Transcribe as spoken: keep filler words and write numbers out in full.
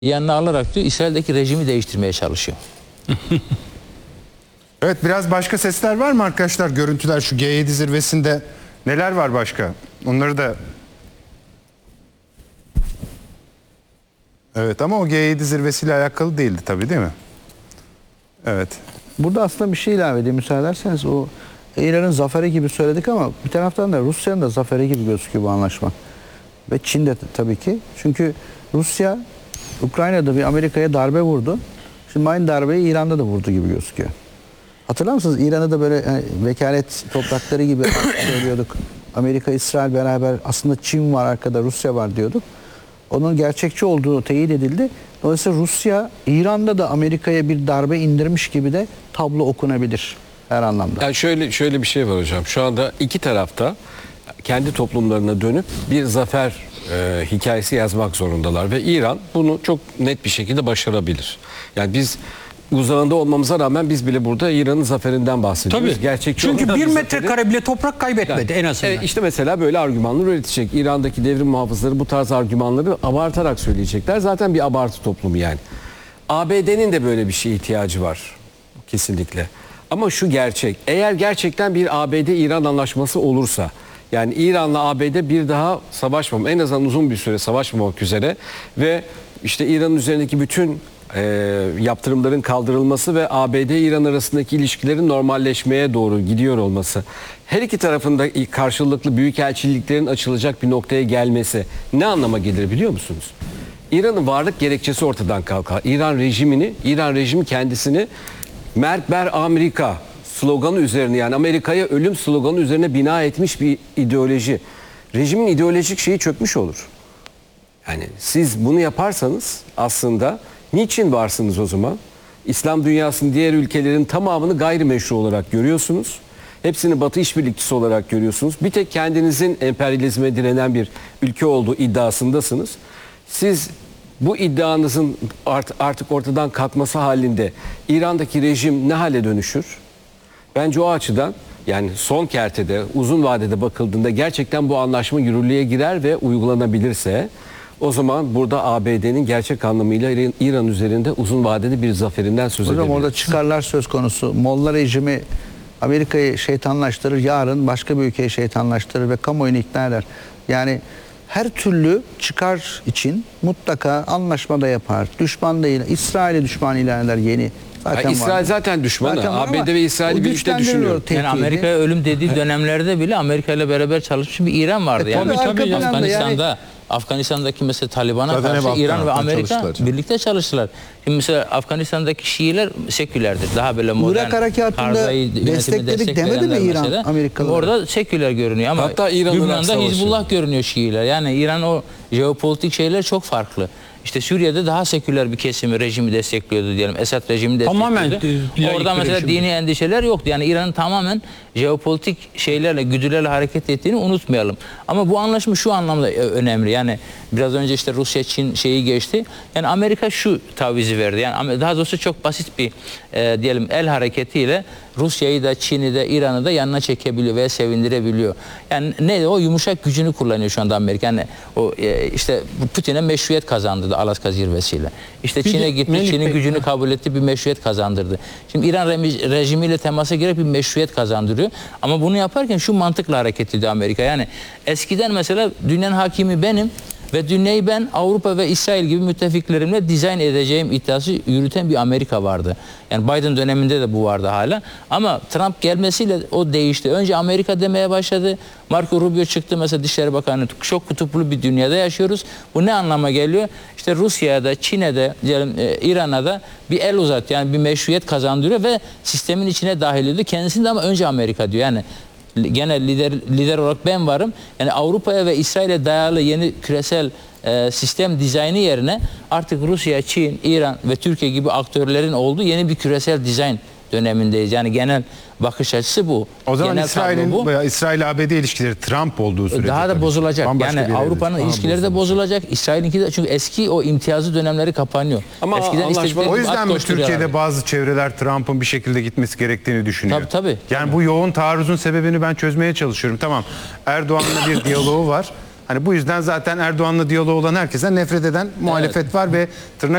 yanına alarak diyor İsrail'deki rejimi değiştirmeye çalışıyor. Evet, biraz başka sesler var mı arkadaşlar? Görüntüler şu G yedi zirvesinde neler var başka? Onları da... Evet, ama o G yedi zirvesiyle alakalı değildi tabii, değil mi? Evet. Burada aslında bir şey ilave edeyim müsaade ederseniz. O İran'ın zaferi gibi söyledik ama bir taraftan da Rusya'nın da zaferi gibi gözüküyor bu anlaşma. Ve Çin de tabii ki. Çünkü Rusya Ukrayna'da bir Amerika'ya darbe vurdu. Şimdi aynı darbeyi İran'da da vurdu gibi gözüküyor. Hatırlar mısınız? İran'da da böyle yani vekalet toprakları gibi söylüyorduk. Amerika, İsrail beraber, aslında Çin var arkada, Rusya var diyorduk. Onun gerçekçi olduğu teyit edildi. Dolayısıyla Rusya, İran'da da Amerika'ya bir darbe indirmiş gibi de tablo okunabilir her anlamda. Yani şöyle şöyle bir şey var hocam. Şu anda iki tarafta kendi toplumlarına dönüp bir zafer e, hikayesi yazmak zorundalar ve İran bunu çok net bir şekilde başarabilir. Yani biz uzağında olmamıza rağmen biz bile burada İran'ın zaferinden bahsediyoruz. Tabii. Gerçekçi Çünkü olan bir bir metrekare zaferi- bile toprak kaybetmedi Yani, en azından. e, işte mesela böyle argümanlar üretecek. İran'daki devrim muhafızları bu tarz argümanları abartarak söyleyecekler. Zaten bir abartı toplumu yani. A B D'nin de böyle bir şeye ihtiyacı var. Kesinlikle. Ama şu gerçek. Eğer gerçekten bir A B D-İran anlaşması olursa, yani İran'la A B D bir daha savaşmam, en azından uzun bir süre savaşmamak üzere ve işte İran'ın üzerindeki bütün e, yaptırımların kaldırılması ve A B D-İran arasındaki ilişkilerin normalleşmeye doğru gidiyor olması, her iki tarafında karşılıklı büyükelçiliklerin açılacak bir noktaya gelmesi ne anlama gelir biliyor musunuz? İran'ın varlık gerekçesi ortadan kalkar. İran rejimini, İran rejimi kendisini Merk ber Amerika sloganı üzerine, yani Amerika'ya ölüm sloganı üzerine bina etmiş bir ideoloji. Rejimin ideolojik şeyi çökmüş olur. Yani siz bunu yaparsanız aslında niçin varsınız o zaman? İslam dünyasının diğer ülkelerin tamamını gayrimeşru olarak görüyorsunuz. Hepsini Batı işbirlikçisi olarak görüyorsunuz. Bir tek kendinizin emperyalizme direnen bir ülke olduğu iddiasındasınız. Siz bu iddianızın art, artık ortadan kalkması halinde İran'daki rejim ne hale dönüşür? Bence o açıdan, yani son kertede, uzun vadede bakıldığında gerçekten bu anlaşma yürürlüğe girer ve uygulanabilirse, o zaman burada A B D'nin gerçek anlamıyla İran üzerinde uzun vadede bir zaferinden söz edebiliriz. Hocam orada çıkarlar söz konusu. Molla rejimi Amerika'yı şeytanlaştırır, yarın başka bir ülkeyi şeytanlaştırır ve kamuoyunu ikna eder. Yani her türlü çıkar için mutlaka anlaşma da yapar. Düşman değil, İsrail'i düşman ilan eder yeni. Zaten yani İsrail var. zaten düşmanı. Zaten var A B D ve İsrail'i birlikte düşünüyor. Yani Amerika'ya ölüm dediği dönemlerde bile Amerika ile beraber çalışmış bir İran vardı. E, yani tabii, tabii, Afganistan'da yani... Afganistan'daki mesela Taliban'a Zaten karşı hep İran ve Afganistan Amerika çalıştılar. birlikte çalıştılar. Şimdi mesela Afganistan'daki Şiiler sekülerdir. Daha böyle modern Irak harekatında Karzai yönetimi destekledik demedi mi destekleyenler İran mesela. Amerikalılara? Orada seküler görünüyor ama Hatta İran-Irak Lübnan'da savaşı. Hizbullah görünüyor Şiiler. Yani İran o jeopolitik şeyler çok farklı. İşte Suriye'de daha seküler bir kesimi rejimi destekliyordu diyelim. Esad rejimi destekliyordu. Tamamen, e, Orada mesela rejim. dini endişeler yoktu. Yani İran'ın tamamen jeopolitik şeylerle, güdülerle hareket ettiğini unutmayalım. Ama bu anlaşma şu anlamda önemli. Yani biraz önce işte Rusya-Çin şeyi geçti. Yani Amerika şu tavizi verdi. Yani daha doğrusu çok basit bir e, diyelim el hareketiyle Rusya'yı da Çin'i de İran'ı da yanına çekebiliyor ve sevindirebiliyor. Yani ne o yumuşak gücünü kullanıyor şu anda Amerika. Yani o e, işte Putin'e meşruiyet kazandırdı Alaska zirvesiyle. İşte Çin'e gitti, Çin'in gücünü kabul etti, bir meşruiyet kazandırdı. Şimdi İran rejimiyle temasa girip bir meşruiyet kazandırıyor. Ama bunu yaparken şu mantıkla hareket ediyor Amerika. Yani eskiden mesela dünyanın hakimi benim ve dünyayı ben Avrupa ve İsrail gibi müttefiklerimle dizayn edeceğim iddiası yürüten bir Amerika vardı. Yani Biden döneminde de bu vardı hala. Ama Trump gelmesiyle o değişti. Önce Amerika demeye başladı. Marco Rubio çıktı mesela Dışişleri Bakanı. Çok kutuplu bir dünyada yaşıyoruz. Bu ne anlama geliyor? İşte Rusya'ya da, Çin'e de, diyelim, e, İran'a da bir el uzat. Yani bir meşruiyet kazandırıyor ve sistemin içine dahil ediyor. Kendisinde ama önce Amerika diyor. Yani genel lider lider olarak ben varım. Yani Avrupa'ya ve İsrail'e dayalı yeni küresel e, sistem dizaynı yerine artık Rusya, Çin, İran ve Türkiye gibi aktörlerin olduğu yeni bir küresel dizayn dönemindeyiz. Yani genel bakış açısı bu. O zaman Genel İsrail'in veya İsrail-A B D ilişkileri Trump olduğu sürece daha da tabii bozulacak. bambaşka bir Yani yere Avrupa'nın gidecek. ilişkileri de bozulacak. İsrail'inki de, çünkü eski o imtiyazı dönemleri kapanıyor. Ama Eskiden anlaşma- istedikleri O gibi yüzden at mi koşturuyorlar. Türkiye'de bazı çevreler Trump'ın bir şekilde gitmesi gerektiğini düşünüyor? Tabii, tabii. Yani bu yoğun taarruzun sebebini ben çözmeye çalışıyorum. Tamam, Erdoğan'la bir diyaloğu var Hani bu yüzden zaten Erdoğan'la diyaloğu olan herkesten nefret eden muhalefet var ve tırnak